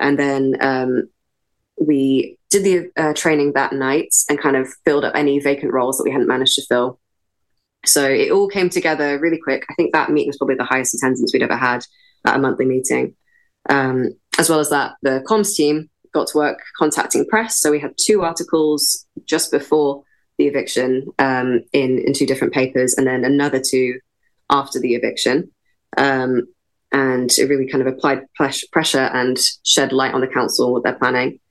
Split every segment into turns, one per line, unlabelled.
And then we did the training that night and kind of filled up any vacant roles that we hadn't managed to fill. So it all came together really quick. I think that meeting was probably the highest attendance we'd ever had at a monthly meeting. As well as that, the comms team got to work contacting press. So we had 2 articles just before the eviction in 2 different papers, and then another 2 after the eviction. And it really kind of applied pressure and shed light on the council and what they're planning.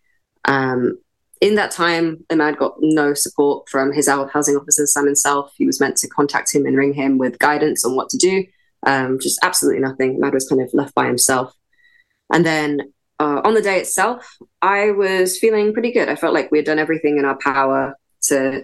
In that time, Imad got no support from his housing officer, Sam himself. He was meant to contact him and ring him with guidance on what to do. Just absolutely nothing. Imad was kind of left by himself. And then on the day itself, I was feeling pretty good. I felt like we had done everything in our power to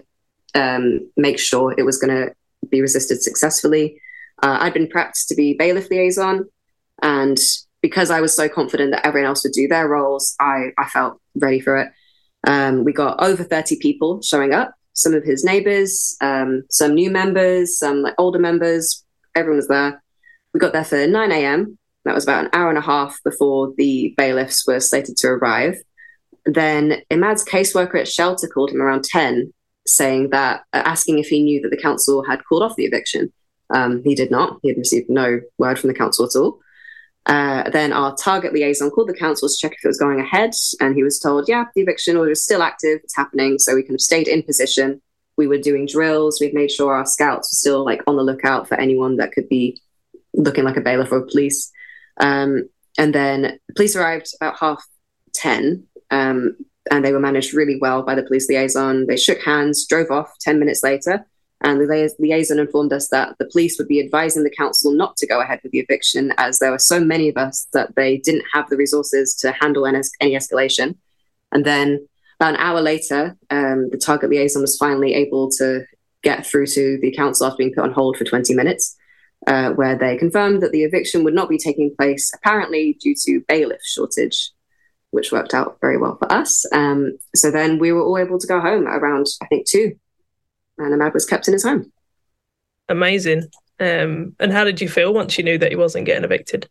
make sure it was going to be resisted successfully. I'd been prepped to be bailiff liaison, and because I was so confident that everyone else would do their roles, I felt ready for it. We got over 30 people showing up, some of his neighbours, some new members, some like older members. Everyone was there. We got there for 9 a.m. That was about an hour and a half before the bailiffs were slated to arrive. Then Imad's caseworker at shelter called him around 10, saying that, asking if he knew that the council had called off the eviction. He did not. He had received no word from the council at all. Then our target liaison called the council to check if it was going ahead, and he was told, yeah, the eviction order is still active, it's happening. So we kind of stayed in position. We were doing drills. We'd made sure our scouts were still like on the lookout for anyone that could be looking like a bailiff or police. And then the police arrived about 10:30, and they were managed really well by the police liaison. They shook hands, drove off 10 minutes later. And the liaison informed us that the police would be advising the council not to go ahead with the eviction, as there were so many of us that they didn't have the resources to handle any escalation. And then about an hour later, the target liaison was finally able to get through to the council after being put on hold for 20 minutes, where they confirmed that the eviction would not be taking place, apparently due to bailiff shortage, which worked out very well for us. So then we were all able to go home around, I think, 2. And Imad was kept in his home.
Amazing. And how did you feel once you knew that he wasn't getting evicted?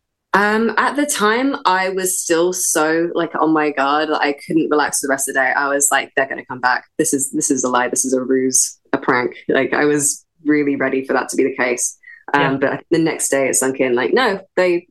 At the time, I was still so like on my guard. I couldn't relax for the rest of the day. I was like, they're going to come back. This is a lie. This is a ruse, a prank. Like, I was really ready for that to be the case. But the next day it sunk in. Like, no, they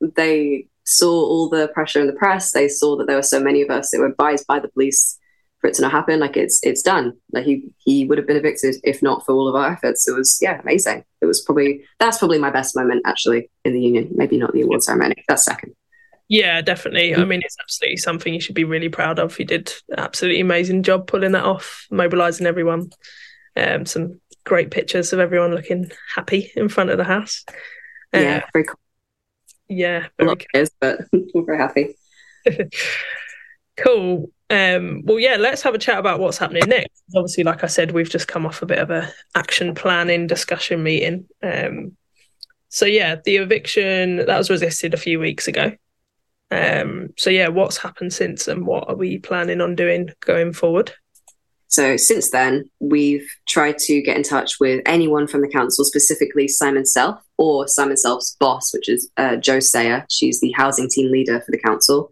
saw all the pressure in the press. They saw that there were so many of us that were advised by the police for it to not happen. Like, it's done. Like, he would have been evicted if not for all of our efforts. It was amazing. That's probably my best moment actually in the union. Maybe not the award ceremony. That's second.
Yeah, definitely. I mean, it's absolutely something you should be really proud of. You did an absolutely amazing job pulling that off, mobilising everyone. Some great pictures of everyone looking happy in front of the house.
Very cool.
Yeah,
very cool. But we're very happy.
Cool. Well, yeah, let's have a chat about what's happening next. Obviously, like I said, we've just come off a bit of a action planning discussion meeting. So yeah, the eviction, that was resisted a few weeks ago. So yeah, what's happened since and what are we planning on doing going forward?
So since then, we've tried to get in touch with anyone from the council, specifically Simon Self or Simon Self's boss, which is Jo Sayer. She's the housing team leader for the council.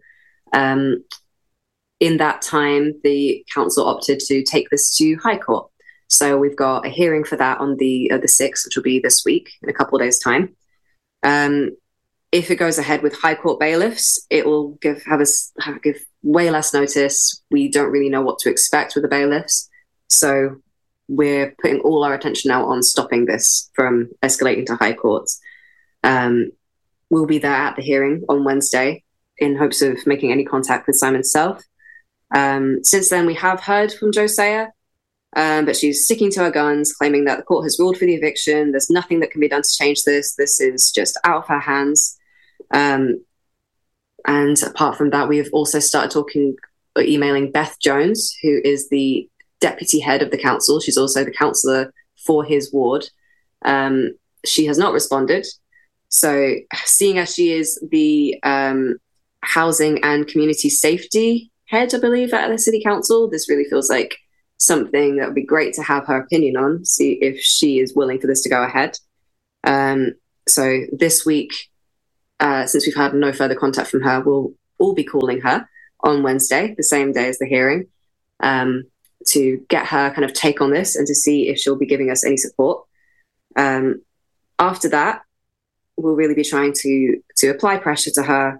In that time, the council opted to take this to High Court. So we've got a hearing for that on the 6th, which will be this week in a couple of days' time. If it goes ahead with High Court bailiffs, it will give way less notice. We don't really know what to expect with the bailiffs. So we're putting all our attention now on stopping this from escalating to High Court. We'll be there at the hearing on Wednesday in hopes of making any contact with Simon Self. Since then, we have heard from Jo Sayer, but she's sticking to her guns, claiming that the court has ruled for the eviction. There's nothing that can be done to change this. This is just out of her hands. And apart from that, we have also started emailing Beth Jones, who is the deputy head of the council. She's also the councillor for his ward. She has not responded. So seeing as she is the housing and community safety head, I believe, at the city council, this really feels like something that would be great to have her opinion on, see if she is willing for this to go ahead. So this week, since we've had no further contact from her, we'll all be calling her on Wednesday, the same day as the hearing, to get her kind of take on this and to see if she'll be giving us any support. After that, we'll really be trying to apply pressure to her.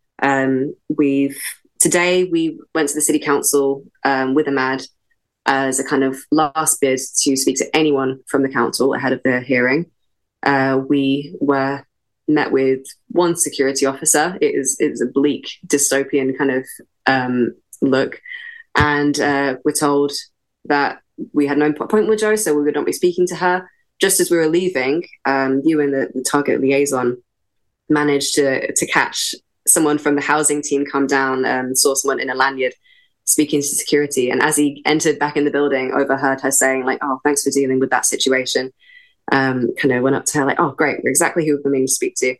Today we went to the city council with Ahmad as a kind of last bid to speak to anyone from the council ahead of the hearing. We were met with one security officer. It was a bleak dystopian kind of look, and we're told that we had no appointment with Jo, so we would not be speaking to her. Just as we were leaving, you and the target liaison managed to catch someone from the housing team come down and saw someone in a lanyard speaking to security. And as he entered back in the building, overheard her saying, like, "Oh, thanks for dealing with that situation." Kind of went up to her like, "Oh, great, you're exactly who we're meaning to speak to."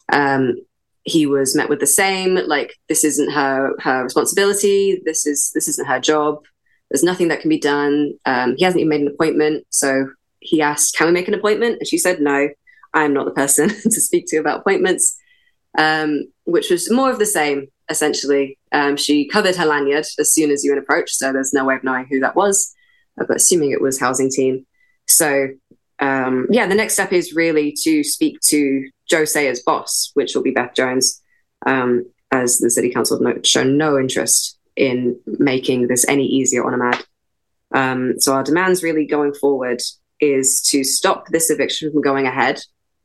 He was met with the same, like, "This isn't her responsibility. This isn't her job. There's nothing that can be done." He hasn't even made an appointment. So he asked, "Can we make an appointment?" And she said, "No, I'm not the person to speak to about appointments," which was more of the same, essentially. She covered her lanyard as soon as you approached, so there's no way of knowing who that was, but assuming it was housing team. So, the next step is really to speak to Jo Sayers' boss, which will be Beth Jones, as the city council have shown no interest in making this any easier on Ahmad. So our demands really going forward is to stop this eviction from going ahead,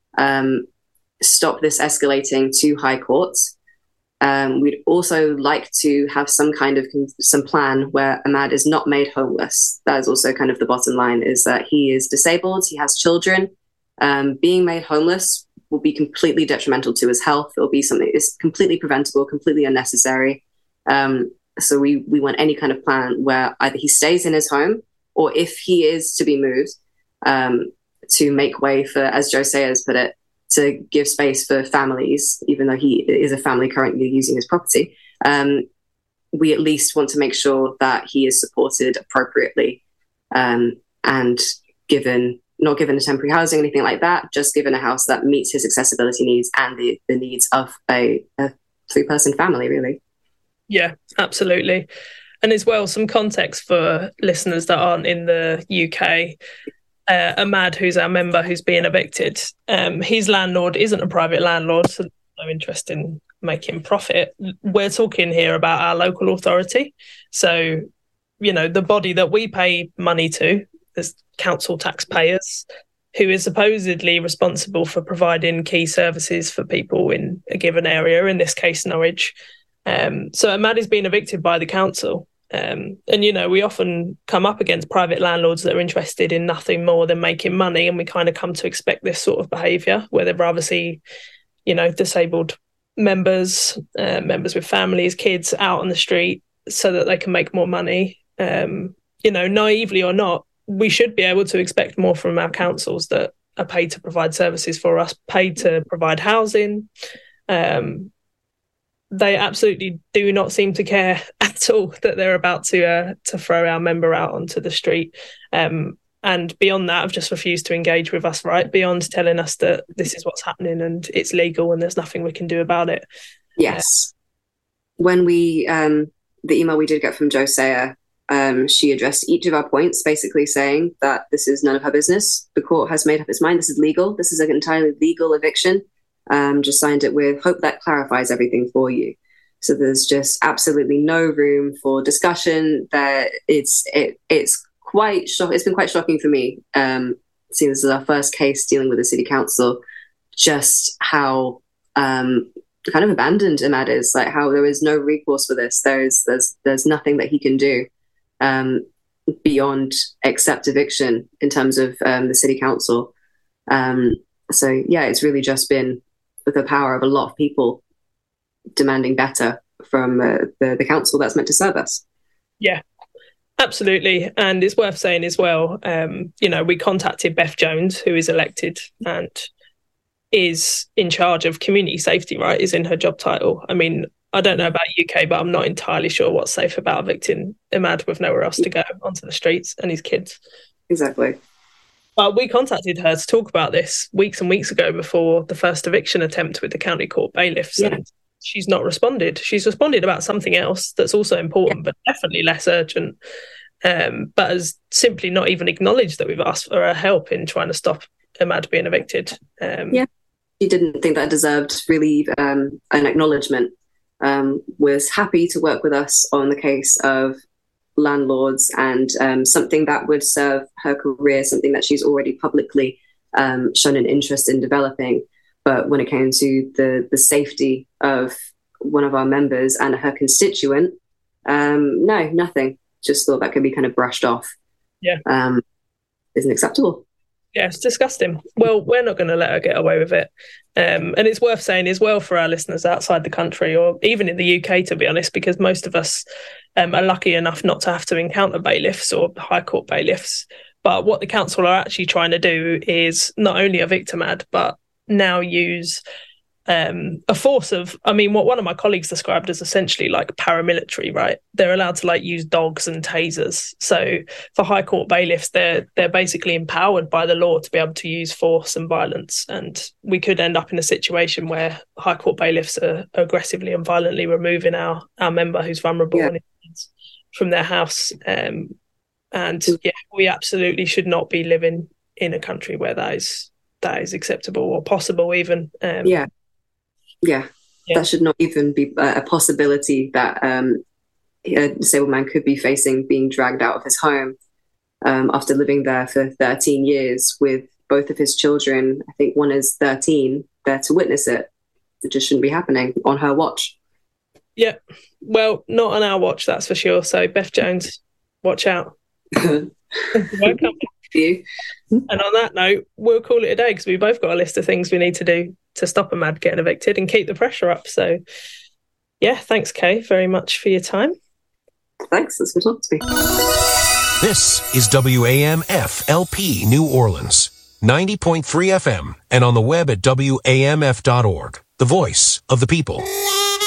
stop this escalating to high courts. We'd also like to have some plan where Ahmad is not made homeless. That is also kind of the bottom line, is that he is disabled, he has children. Being made homeless will be completely detrimental to his health. It will be something that is completely preventable, completely unnecessary. So we want any kind of plan where either he stays in his home, or if he is to be moved, to make way for, as Jo Sayers put it, to give space for families, even though he is a family currently using his property. We at least want to make sure that he is supported appropriately, and not given a temporary housing, anything like that, just given a house that meets his accessibility needs and the needs of a 3-person family, really.
Yeah, absolutely. And as well, some context for listeners that aren't in the UK. Ahmad, who's our member who's being evicted, his landlord isn't a private landlord, so no interest in making profit. We're talking here about our local authority. So, the body that we pay money to as council taxpayers, who is supposedly responsible for providing key services for people in a given area, in this case, Norwich. So Ahmad is being evicted by the council. And, we often come up against private landlords that are interested in nothing more than making money. And we kind of come to expect this sort of behaviour, where they'd rather see, disabled members with families, kids out on the street so that they can make more money. Naively or not, we should be able to expect more from our councils that are paid to provide services for us, paid to provide housing. They absolutely do not seem to care at all that they're about to throw our member out onto the street. And beyond that, have just refused to engage with us, right? Beyond telling us that this is what's happening and it's legal and there's nothing we can do about it.
Yes. When we, the email we did get from Jo Sayer, she addressed each of our points, basically saying that this is none of her business. The court has made up its mind. This is legal. This is an entirely legal eviction. Just signed it with hope that clarifies everything for you. So there's just absolutely no room for discussion. That it's quite it's been quite shocking for me, seeing this is our first case dealing with the city council, just how kind of abandoned Ahmad is, like how there is no recourse for this. There's nothing that he can do beyond accept eviction in terms of the city council. So yeah, it's really just been with the power of a lot of people demanding better from the council that's meant to serve us.
Yeah, absolutely. And it's worth saying as well, we contacted Beth Jones, who is elected and is in charge of community safety, right, is in her job title. I mean, I don't know about UK, but I'm not entirely sure what's safe about evicting Ahmad with nowhere else to go onto the streets and his kids.
Exactly.
But we contacted her to talk about this weeks and weeks ago before the first eviction attempt with the county court bailiffs. Yeah. And she's not responded. She's responded about something else that's also important, but definitely less urgent. But has simply not even acknowledged that we've asked for her help in trying to stop Ahmad being evicted.
She didn't think that deserved really an acknowledgement. Was happy to work with us on the case of landlords and something that would serve her career, something that she's already publicly shown an interest in developing. But when it came to the safety of one of our members and her constituent, no, nothing. Just thought that could be kind of brushed off.
Yeah.
Isn't acceptable.
Yeah, it's disgusting. Well, we're not going to let her get away with it. And it's worth saying as well for our listeners outside the country or even in the UK, to be honest, because most of us are lucky enough not to have to encounter bailiffs or High Court bailiffs. But what the council are actually trying to do is not only evict Ahmad, but now use a force of, I mean, what one of my colleagues described as essentially like paramilitary, right? They're allowed to like use dogs and tasers. So for High Court bailiffs, they're basically empowered by the law to be able to use force and violence. And we could end up in a situation where High Court bailiffs are aggressively and violently removing our member who's vulnerable from their house. And we absolutely should not be living in a country where that is acceptable or possible even. Yeah, that should not even be a possibility that a disabled man could be facing being dragged out of his home after living there for 13 years with both of his children. I think one is 13, there to witness it. It just shouldn't be happening on her watch. Yeah, well, not on our watch, that's for sure. So Beth Jones, watch out. Welcome. You. And on that note, we'll call it a day because we both got a list of things we need to do to stop Ahmad getting evicted and keep the pressure up. So, yeah, thanks, Kay, very much for your time. Thanks, that's good talk to me.
This is WAMF-LP New Orleans, 90.3 FM, and on the web at WAMF.org, the voice of the people.